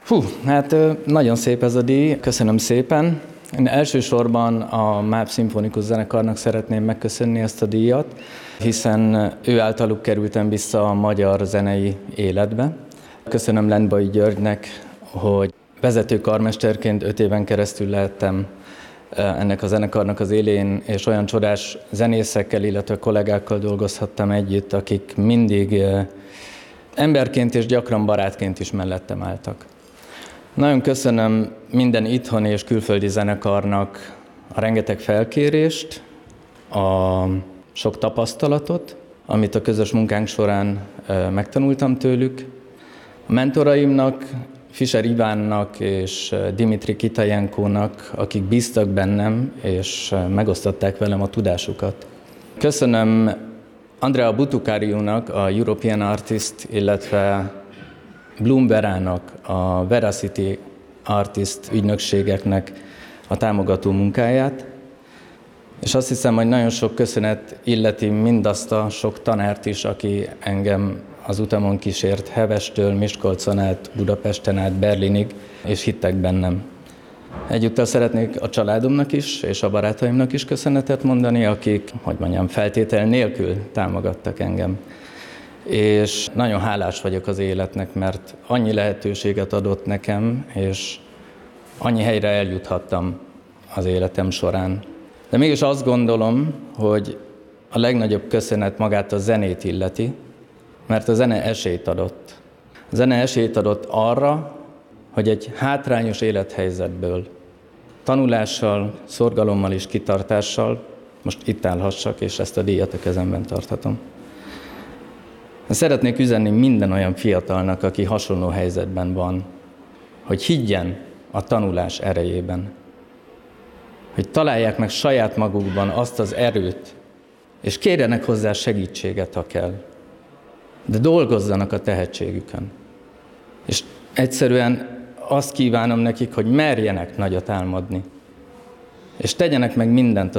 Hát nagyon szép ez a díj, köszönöm szépen. Én elsősorban a MÁV Szimfonikus Zenekarnak szeretném megköszönni ezt a díjat, hiszen ő általuk kerültem vissza a magyar zenei életbe. Köszönöm Lendvai Györgynek, hogy vezető karmesterként 5 éven keresztül lehettem ennek a zenekarnak az élén, és olyan csodás zenészekkel, illetve kollégákkal dolgozhattam együtt, akik mindig emberként és gyakran barátként is mellettem álltak. Nagyon köszönöm minden itthoni és külföldi zenekarnak a rengeteg felkérést, a sok tapasztalatot, amit a közös munkánk során megtanultam tőlük. A mentoraimnak, Fischer Ivánnak és Dimitri Kitajenkónak, akik bíztak bennem és megosztották velem a tudásukat. Köszönöm Andrea Butukáriúnak, a European Artist, illetve Bloomberának, a Veracity Artist ügynökségeknek a támogató munkáját, és azt hiszem, hogy nagyon sok köszönet illeti mindazt a sok tanárt is, aki engem az utamon kísért Hevestől, Miskolcon át, Budapesten át, Berlinig, és hittek bennem. Egyúttal szeretnék a családomnak is, és a barátaimnak is köszönetet mondani, akik, feltétel nélkül támogattak engem. És nagyon hálás vagyok az életnek, mert annyi lehetőséget adott nekem, és annyi helyre eljuthattam az életem során. De mégis azt gondolom, hogy a legnagyobb köszönet magát a zenét illeti, mert a zene esélyt adott. A zene esélyt adott arra, hogy egy hátrányos élethelyzetből, tanulással, szorgalommal és kitartással most itt állhassak, és ezt a díjat a kezemben tarthatom. Szeretnék üzenni minden olyan fiatalnak, aki hasonló helyzetben van, hogy higgyen a tanulás erejében, hogy találják meg saját magukban azt az erőt, és kérjenek hozzá segítséget, ha kell, de dolgozzanak a tehetségükön. És egyszerűen azt kívánom nekik, hogy merjenek nagyot álmodni, és tegyenek meg mindent